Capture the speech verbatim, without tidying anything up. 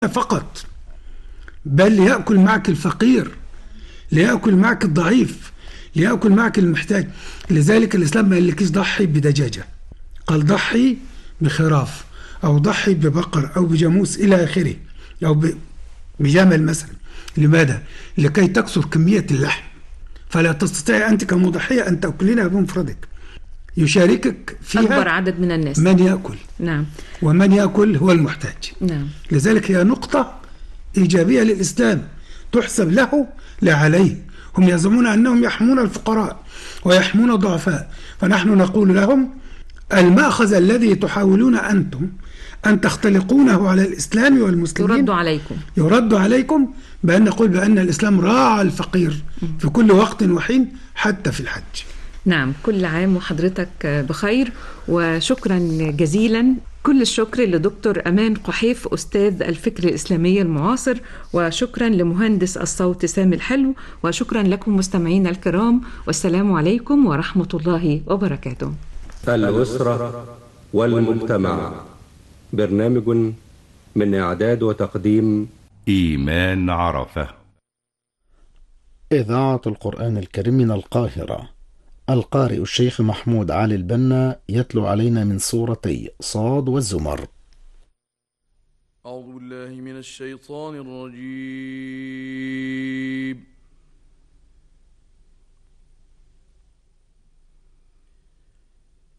فقط، بل ليأكل معك الفقير، ليأكل معك الضعيف، ليأكل معك المحتاج. لذلك الإسلام ما قالكيش ضحي بدجاجة، قال ضحي بخراف أو ضحي ببقر أو بجاموس إلى آخره، أو بجمل مثلا. لماذا؟ لكي تكثر كمية اللحم، فلا تستطيع أنت كمضحية أن تأكلينها بمفردك، يشاركك فيها أكبر عدد من الناس من يأكل. نعم. ومن يأكل هو المحتاج. نعم. لذلك هي نقطة إيجابية للإسلام تحسب له لا عليه. هم يزعمون أنهم يحمون الفقراء ويحمون الضعفاء، فنحن نقول لهم المأخذ الذي تحاولون أنتم أن تختلقونه على الإسلام والمسلمين يرد عليكم يرد عليكم بأن نقول بأن الإسلام راعى الفقير في كل وقت وحين حتى في الحج. نعم، كل عام وحضرتك بخير، وشكرا جزيلا. كل الشكر لدكتور أمان قحيف أستاذ الفكر الإسلامي المعاصر، وشكرا لمهندس الصوت سامي الحلو، وشكرا لكم مستمعين الكرام، والسلام عليكم ورحمة الله وبركاته. الأسرة والمجتمع، برنامج من إعداد وتقديم إيمان عرفة. إذاعة القرآن الكريم من القاهرة. القارئ الشيخ محمود علي البنا يتلو علينا من سورتي صاد والزمر. أعوذ بالله من الشيطان الرجيم.